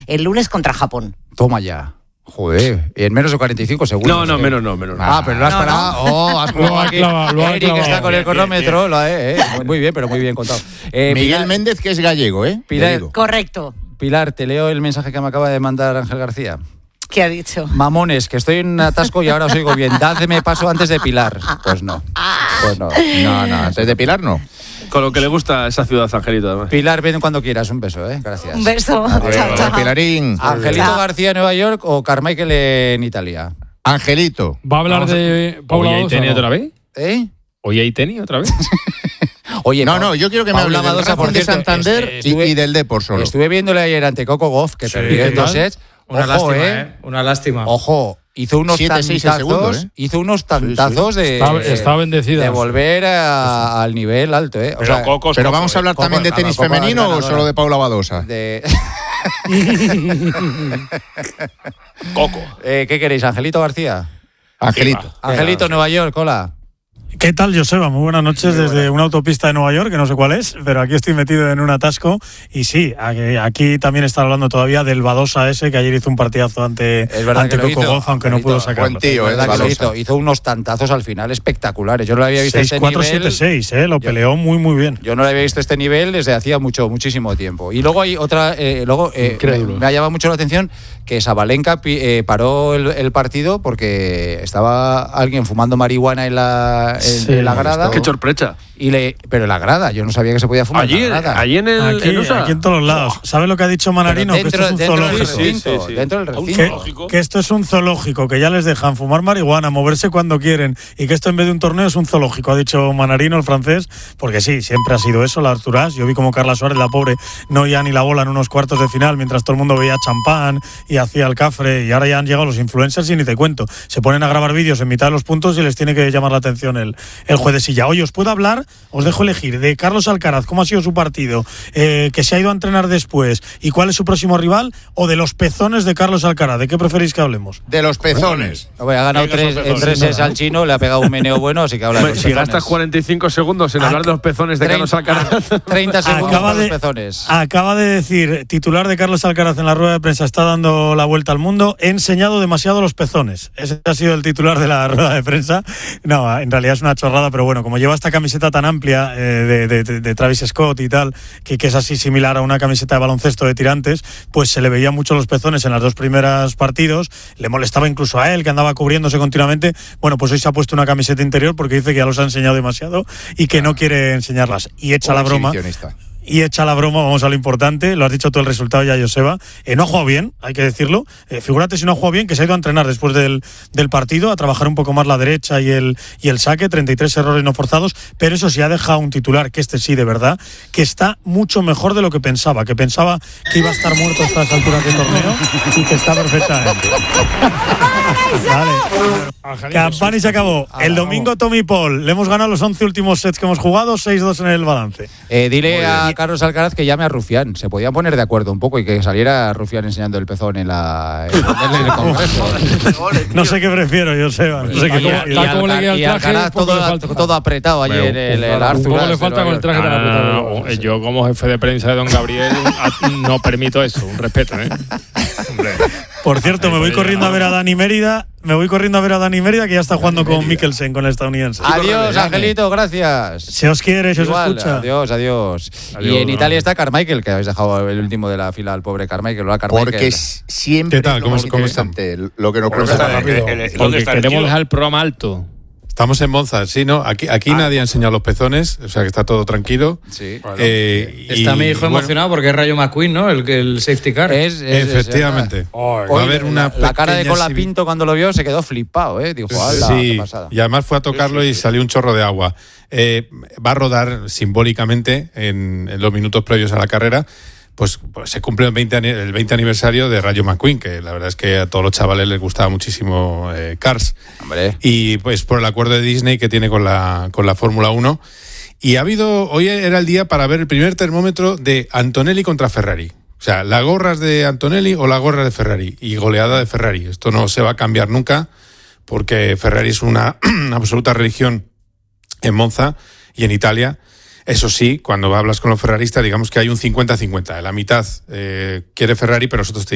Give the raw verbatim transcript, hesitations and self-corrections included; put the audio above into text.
el lunes contra Japón. Toma ya. Joder, y en menos de cuarenta y cinco segundos. No, no, menos no, menos no. Ah, pero lo has No, parado. no. Oh, has jugado aquí. Lo ha- lo ha Eric clavado. está con el Bien, cronómetro. bien, Lo ha- eh, eh. Muy bien, pero muy bien contado. Eh, Miguel Pilar, Méndez, que es gallego, ¿eh? Pilar- Te digo. Correcto. Pilar, te leo el mensaje que me acaba de mandar Ángel García. ¿Qué ha dicho? Mamones, que estoy en un atasco y ahora os oigo bien. Dadme paso antes de Pilar. Pues no. Pues no. No, no, antes de Pilar no. Con lo que le gusta a esa ciudad, Angelito, además. Pilar, ven cuando quieras. Un beso, ¿eh? Gracias. Un beso. Adiós. Chao, chao. Pilarín. Angelito Chao. García, Nueva York o Carmichael en Italia. Angelito. ¿Va a hablar Vamos a- de Paula ¿Hoy hay Badosa, tenis no? otra vez? ¿Eh? ¿Hoy hay tenis otra vez? Oye, No, Pa- no, yo quiero que me Paula hable del Badosa, por Racing de cierto, Santander es- y- estuve- y del Depor solo. Estuve viéndole ayer ante Coco Goff, que Sí, perdió en ¿qué dos tal? sets. Una Ojo, lástima, eh. ¿eh? Una lástima. Ojo, hizo unos siete seis el tantazos, segundo, ¿eh? hizo unos tantazos de, Está- está bendecida. de volver a- al nivel alto, ¿eh? O Pero sea, Coco es Pero Coco, vamos a ¿eh? hablar Coco- también de claro, tenis Coco es femenino o ganadora. solo de Paula Badosa. de- Coco. Eh, ¿Qué queréis, Angelito García? Angelito. Angelito, Nueva York, hola. ¿Qué tal, Joseba? Muy buenas noches desde una autopista de Nueva York, que no sé cuál es, pero aquí estoy metido en un atasco. Y sí, aquí, aquí también están hablando todavía del Badosa ese, que ayer hizo un partidazo ante, Es verdad ante que lo Coco hizo, Gauff, aunque no Angelito, pudo sacarlo. buen tío, Es eh, verdad que lo Badosa. hizo, hizo unos tantazos al final espectaculares. Yo no lo había visto a seis este cuatro nivel. siete seis, ¿eh? Lo peleó muy, muy bien. Yo no lo había visto a este nivel desde hacía mucho, muchísimo tiempo. Y luego hay otra, eh, luego eh, me, Incrédulo. me ha llamado mucho la atención que Sabalenka pi- eh, paró el, el partido porque estaba alguien fumando marihuana en la, en, Sí, en la grada. ¡Qué sorpresa! Y le, pero en la grada, yo no sabía que se podía fumar Allí, en la grada. allí en el Aquí, en U S A. aquí en todos los lados. ¿Sabes lo que ha dicho Pero Manarino? Que esto dentro, es un dentro del zoológico. recinto, Sí, sí, sí. dentro del Un recinto. Que, zoológico. que esto es un zoológico, que ya les dejan fumar marihuana, moverse cuando quieren, y que esto en vez de un torneo es un zoológico, ha dicho Manarino, el francés, porque sí, siempre ha sido eso, la Arturás. Yo vi como Carla Suárez, la pobre, no oía ni la bola en unos cuartos de final, mientras todo el mundo veía champán y hacía el cafre, y ahora ya han llegado los influencers y ni te cuento. Se ponen a grabar vídeos en mitad de los puntos y les tiene que llamar la atención el, el juez de silla. Oye, os puedo hablar, os dejo elegir, de Carlos Alcaraz, cómo ha sido su partido, eh, que se ha ido a entrenar después, y cuál es su próximo rival, o de los pezones de Carlos Alcaraz. ¿De qué preferís que hablemos? De los pezones. Hombre, ha ganado Venga, tres, esos en pezones. tres sets al chino, le ha pegado un meneo bueno, así que habla de Hombre, los si pezones. gastas cuarenta y cinco segundos en hablar de los pezones de Carlos Alcaraz. treinta segundos Acaba con los de- pezones. Acaba de decir, titular de Carlos Alcaraz en la rueda de prensa, está dando la vuelta al mundo, he enseñado demasiado los pezones. Ese ha sido el titular de la rueda de prensa. No, en realidad es una chorrada, pero bueno, como lleva esta camiseta tan amplia eh, de, de- de- de Travis Scott y tal, que, que es así similar a una camiseta de baloncesto de tirantes, pues se le veían mucho los pezones en las dos primeras partidos, le molestaba incluso a él, que andaba cubriéndose continuamente. Bueno, pues hoy se ha puesto una camiseta interior porque dice que ya los ha enseñado demasiado y que no quiere enseñarlas. Y echa la broma. Exhibicionista. Y echa la broma, vamos a lo importante, lo has dicho tú el resultado ya, Joseba. Eh, no ha jugado bien, hay que decirlo. Eh, figúrate si no ha jugado bien, que se ha ido a entrenar después del, del partido, a trabajar un poco más la derecha y el, y el saque, treinta y tres errores no forzados, pero eso sí ha dejado un titular, que este sí, de verdad, que está mucho mejor de lo que pensaba, que pensaba que iba a estar muerto a estas alturas del torneo y que está perfectamente. Vale. Campana y se acabó. El domingo Tommy Paul, le hemos ganado los once últimos sets que hemos jugado, seis dos en el balance. Eh, dile a Carlos Alcaraz que llame a Rufián. Se podían poner de acuerdo un poco y que saliera Rufián enseñando el pezón en, la, en, en el Congreso. No sé qué prefiero, Joseba. No sé qué Y, prefiero. y Tal como le queda el y traje, Alcaraz poco todo, le falta. todo apretado allí en el, el Arthur. Un poco le falta con el traje No, tan no, no, apretado. no, yo como jefe de prensa de don Gabriel a- no permito eso, un respeto, ¿eh? Hombre. Por cierto, me voy corriendo a ver a Dani Mérida. Me voy corriendo a ver a Dani Mérida, que ya está jugando con Mikkelsen, con el estadounidense. Adiós, Angelito, gracias. Se os quiere, se os Igual, escucha. Adiós, adiós. Adiós, Y en no. Italia está Carmichael, que habéis dejado el último de la fila al pobre Carmichael. Hola, Carmichael. Porque s- siempre ¿Qué tal? es lo ¿Cómo- más cómo interesante lo que nos ¿Dónde cuenta. está el- el- el- ¿dónde Porque está el queremos tío? dejar el programa alto. Estamos en Monza, sí, ¿no? Aquí, aquí nadie ha enseñado los pezones, o sea que está todo tranquilo. Sí. Eh, Está y, mi hijo bueno, emocionado porque es Rayo McQueen, ¿no? El, el safety car. Es, es- es Efectivamente. verdad. Va a Hoy haber una la, la cara de pequeña Colapinto cuando lo vio se quedó flipado, ¿eh? Dijo, ¡hala! qué Sí, pasada! y además fue a tocarlo y salió un chorro de agua. Eh, va a rodar simbólicamente en, en los minutos previos a la carrera. Pues, pues se cumple el veinte, ani- el veinte aniversario de Rayo McQueen, que la verdad es que a todos los chavales les gustaba muchísimo eh, Cars. Hombre. Y pues por el acuerdo de Disney que tiene con la, con la Fórmula uno. Y ha habido, hoy era el día para ver el primer termómetro de Antonelli contra Ferrari. O sea, ¿la gorra es de Antonelli o la gorra de Ferrari? Y goleada de Ferrari. Esto no se va a cambiar nunca, porque Ferrari es una absoluta religión en Monza y en Italia. Eso sí, cuando hablas con los ferraristas, digamos que hay un cincuenta cincuenta. La mitad eh, quiere Ferrari, pero nosotros te